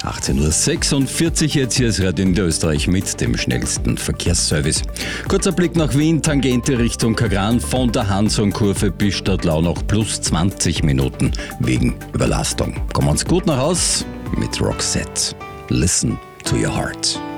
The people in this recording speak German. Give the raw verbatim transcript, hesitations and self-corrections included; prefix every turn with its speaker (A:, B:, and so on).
A: achtzehn Uhr sechsundvierzig jetzt, hier ist Radio Niederösterreich mit dem schnellsten Verkehrsservice. Kurzer Blick nach Wien, Tangente Richtung Kagran, von der Hansonkurve bis Stadtlau noch plus zwanzig Minuten wegen Überlastung. Kommen uns gut nach Haus mit Roxette. Listen to your heart.